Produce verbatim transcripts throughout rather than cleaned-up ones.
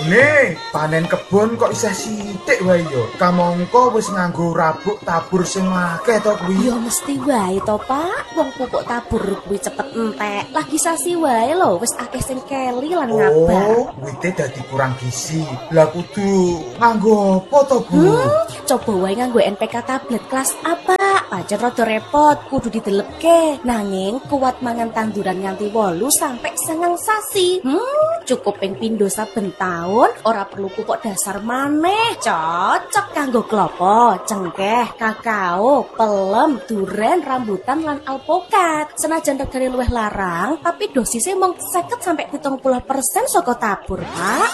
Bune, panen kebon kok isih sithik wae yo. Kamangka wis nganggo rabuk tabur sing akeh to kuwi. Ya mesti wae to, Pak. Wong pupuk tabur kuwi cepet entek. Lagi sasi wae lho, wis akeh sing keli lan ngabar. Oh, wite dadi kurang gizi. Lah kudu nganggo apa to, Bu? Hmm, coba wae nganggo N P K tablet kelas apa? Pancen rada repot, kudu didelepke. Nanging kuat mangan tanduran nganti wolu sampai seneng sasi. Hmm, cukup ping pindho saben taun, ora perlu pupuk dasar maneh. Cocok kanggo klopo, cengkeh, kakao, pelem, duren, rambutan lan alpukat. Senajan regane luwih larang, tapi dosisnya mung seket sampai pitung puluh persen saka tabur, Pak.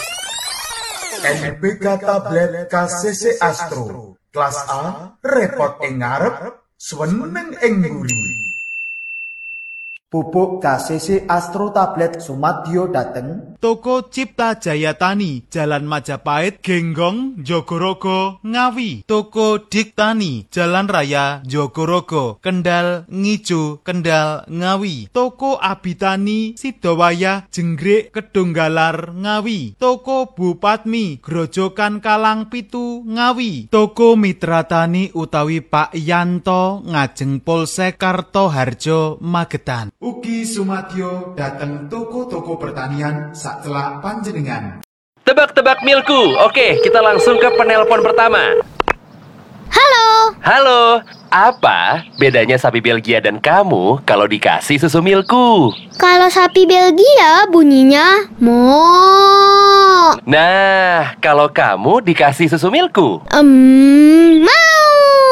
N P K tablet K C C Astro. Kelas A, repot ing ngarep, seneng ing mburi. Pupuk K C C Astro tablet sumadyo dateng Toko Cipta Jaya Tani, Jalan Majapahit, Genggong, Jogorogo, Ngawi. Toko Diktani, Jalan Raya, Jogorogo, Kendal, Ngijo, Kendal, Ngawi. Toko Abitani, Sidowaya, Jenggrik, Kedunggalar, Ngawi. Toko Bupatmi, Grojogan Kalang Pitu, Ngawi. Toko Mitra Tani utawi Pak Yanto, Ngajeng Polsek Kartoharjo, Magetan. Ugi sumadyo dateng toko-toko pertanian sacelak panjenengan. Tebak-tebak milku. Oke, kita langsung ke penelpon pertama. Halo. Halo, apa bedanya sapi Belgia dan kamu kalau dikasih susu milku? Kalau sapi Belgia bunyinya mo. Nah, kalau kamu dikasih susu milku? Em, mau.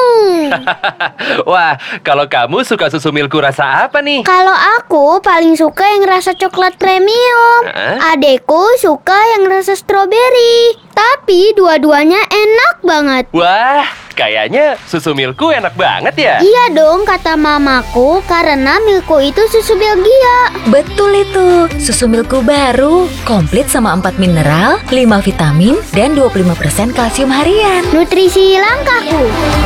Wah, kalau kamu suka susu milku rasa apa nih? Kalau aku paling suka yang rasa coklat premium. Hah? Adekku suka yang rasa stroberi. Tapi dua-duanya enak banget. Wah, kayaknya susu milku enak banget ya? Iya dong, kata mamaku, karena milku itu susu Belgia. Betul itu, susu Milku baru, komplit sama empat mineral, lima vitamin, dan dua puluh lima persen kalsium harian. Nutrisi langkahku.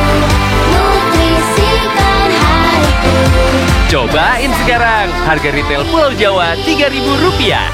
Nutrisikan hariku. Cobain sekarang, harga retail Pulau Jawa tiga ribu rupiah.